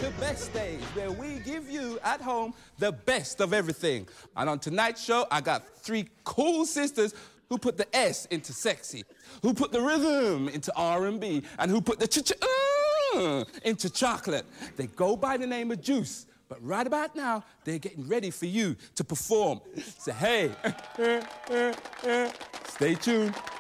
to Best Days, where we give you at home the best of everything. And on tonight's show, I got three cool sisters who put the S into sexy, who put the rhythm into R&B, and who put the into chocolate. They go by the name of Juice, but right about now, they're getting ready for you to perform. So hey, stay tuned.